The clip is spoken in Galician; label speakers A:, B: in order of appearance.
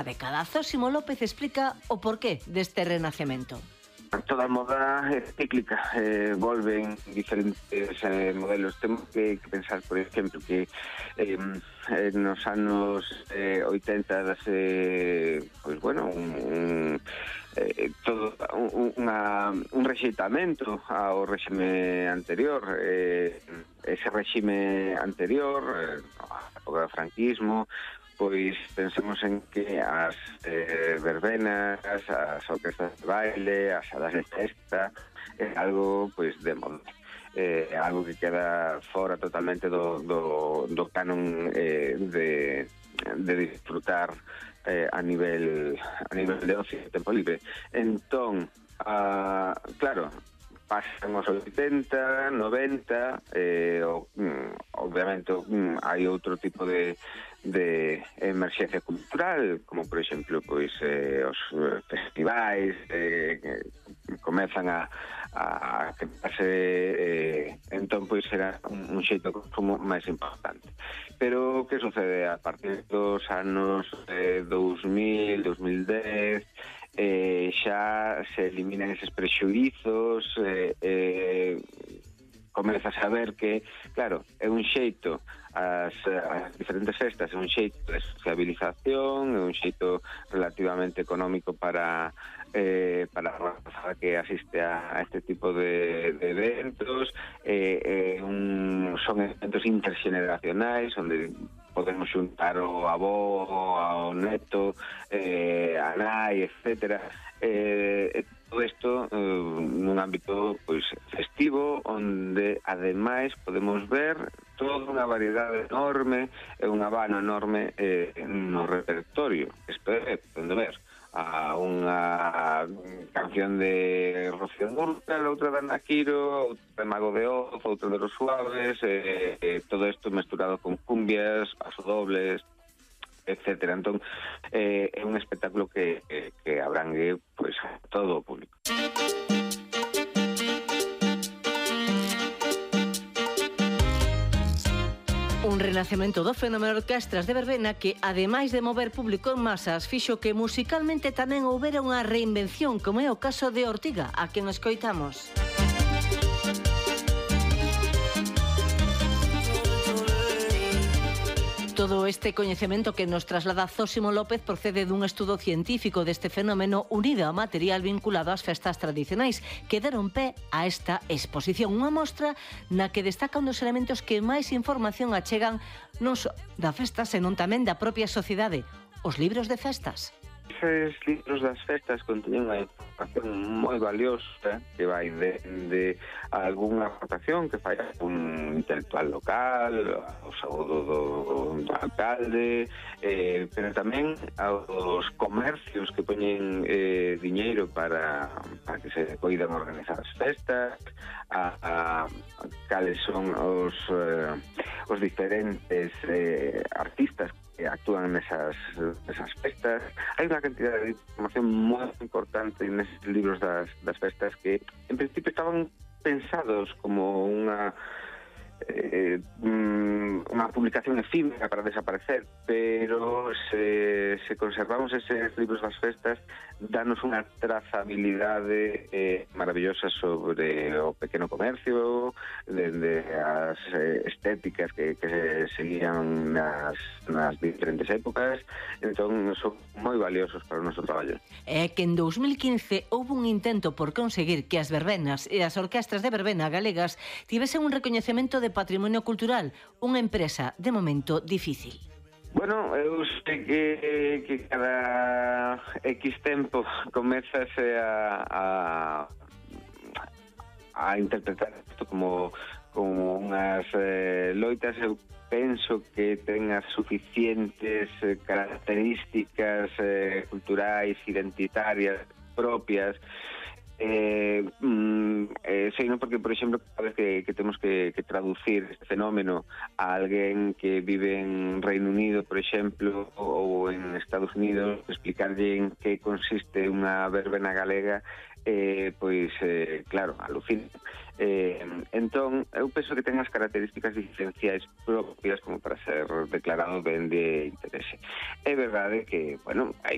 A: década. Zósimo López explica o porqué deste renacemento.
B: Toda moda é cíclica, volven diferentes modelos. Temos que pensar, por exemplo, que nos anos 80 dase, pois bueno, todo un rexeitamento ao réxime anterior. Ese réxime anterior, a época do franquismo, pois pensemos en que as verbenas, as orquestas de baile, as salas de festa, é algo pois de moda. Algo que queda fora totalmente do canon de disfrutar a nivel de ocio e tempo libre. Entón, claro, pasan os 80, 90, obviamente hai outro tipo de emerxencia cultural, como por exemplo pois os festivais que comezan a crearse, entón pois será un xeito de consumo máis importante. Pero que sucede a partir dos anos 2000, 2010, xa se eliminan eses prexuizos, comezas a ver que, claro, é un xeito, as diferentes festas é un xeito de sociabilización, é un xeito relativamente económico para a raza que asiste a este tipo de eventos, son eventos interxeneracionais onde podemos xuntar o avó, ao neto, a nai, etcétera. Todo isto nun ámbito pois festivo, onde ademais podemos ver toda unha variedade enorme e un abano enorme no repertorio. Isto é, podendo ver a unha canción de Rocío Dúrcal, outra de Ana Quiro, outra de Mago de Oz, outra de Los Suaves, todo isto mesturado con cumbias, pasodobles, etcétera. Entón, é un espectáculo que abrangue pois todo o público.
A: Un renacemento do fenómeno orquestras de verbena que, ademais de mover público en masas, fixo que musicalmente tamén houbera unha reinvención, como é o caso de Ortiga, a quen escoitamos. Todo este coñecemento que nos traslada Zósimo López procede dun estudo científico deste fenómeno unido a material vinculado ás festas tradicionais que deron pé a esta exposición, unha mostra na que destaca un dos elementos que máis información achegan non só da festa, senón tamén da propia sociedade, os libros de festas.
B: Eses libros das festas conteñen unha información moi valiosa que vai de algunha aportación que fai un intelectual local, ao saúdo do alcalde, pero tamén aos comercios que poñen diñeiro para que se poidan organizar as festas, a cales son os diferentes artistas que actúan nesas festas. Hai unha cantidad de información moi importante neses libros das festas que en principio estaban pensados como unha publicación efímera para desaparecer, pero se conservamos eses libros das festas, danos unha trazabilidade maravillosa sobre o pequeno comercio, dende as estéticas que se seguían nas diferentes épocas. Entón son moi valiosos para o noso traballo.
A: É que en 2015 houve un intento por conseguir que as verbenas e as orquestras de verbena galegas tivesen un recoñecemento de patrimonio cultural, unha empresa, de momento, difícil.
B: Bueno, eu sei que cada X tempo comezase a interpretar isto como unhas loitas. Eu penso que ten as suficientes características culturais, identitarias, propias. Sei non porque, por exemplo, cada vez que temos que traducir este fenómeno a alguén que vive en Reino Unido, por exemplo, ou en Estados Unidos, explicarlle en que consiste unha verbena galega, pois, claro, alucina. Entón, eu penso que ten as características diferenciais propias como para ser declarado ben de interese. É verdade que, bueno, hai